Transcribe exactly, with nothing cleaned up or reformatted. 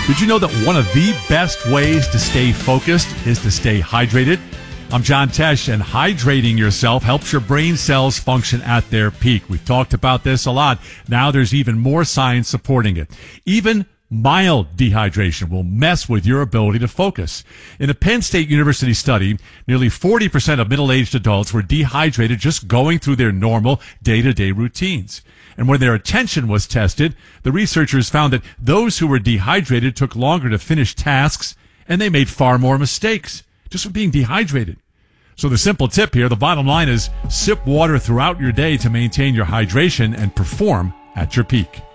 Did you know that one of the best ways to stay focused is to stay hydrated? I'm John Tesh, and hydrating yourself helps your brain cells function at their peak. We've talked about this a lot. Now there's even more science supporting it. Even mild dehydration will mess with your ability to focus. In a Penn State University study, nearly forty percent of middle-aged adults were dehydrated just going through their normal day-to-day routines. And when their attention was tested, the researchers found that those who were dehydrated took longer to finish tasks, and they made far more mistakes just from being dehydrated. So the simple tip here, the bottom line is sip water throughout your day to maintain your hydration and perform at your peak.